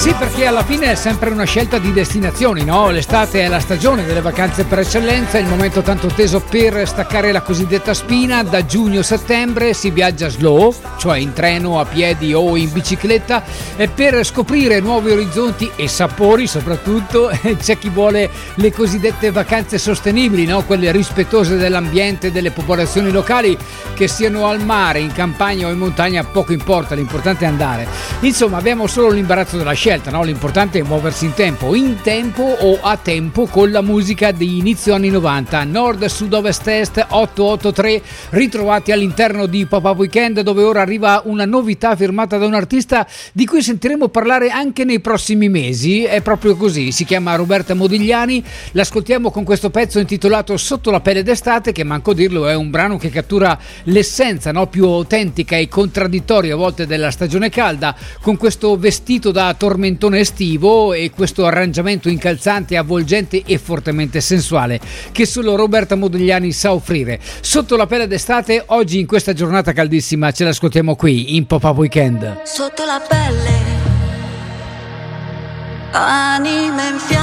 Sì, perché alla fine è sempre una scelta di destinazioni, no? L'estate è la stagione delle vacanze per eccellenza, il momento tanto atteso per staccare la cosiddetta spina. Da giugno-settembre si viaggia slow, cioè in treno, a piedi o in bicicletta, e per scoprire nuovi orizzonti e sapori soprattutto. C'è chi vuole le cosiddette vacanze sostenibili, no? Quelle rispettose dell'ambiente, delle popolazioni locali, che siano al mare, in campagna o in montagna, poco importa, l'importante è andare. Insomma, abbiamo solo l'imbarazzo della scelta, no? L'importante è muoversi in tempo o a tempo con la musica di inizio anni 90, nord, sud, ovest, est, 883, ritrovati all'interno di Pop-Up Weekend, dove ora arriva una novità firmata da un artista di cui sentiremo parlare anche nei prossimi mesi. È proprio così, si chiama Roberta Modigliani, l'ascoltiamo con questo pezzo intitolato Sotto la pelle d'estate, che manco dirlo è un brano che cattura l'essenza, no? Più autentica e contraddittoria a volte della stagione calda, con questo vestito da tormentone estivo e questo arrangiamento incalzante, avvolgente e fortemente sensuale che solo Roberta Modigliani sa offrire. Sotto la pelle d'estate, oggi in questa giornata caldissima ce l'ascoltiamo qui in Pop-Up Weekend. Sotto la pelle, anima in fiamme,